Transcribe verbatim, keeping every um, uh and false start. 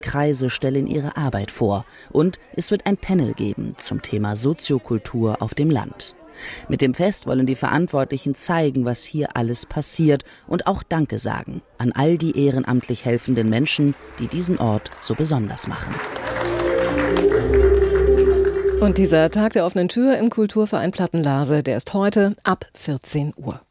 Kreise stellen ihre Arbeit vor und es wird ein Panel geben zum Thema Soziokultur auf dem Land. Mit dem Fest wollen die Verantwortlichen zeigen, was hier alles passiert und auch Danke sagen an all die ehrenamtlich helfenden Menschen, die diesen Ort so besonders machen. Und dieser Tag der offenen Tür im Kulturverein Plattenlase, der ist heute ab vierzehn Uhr.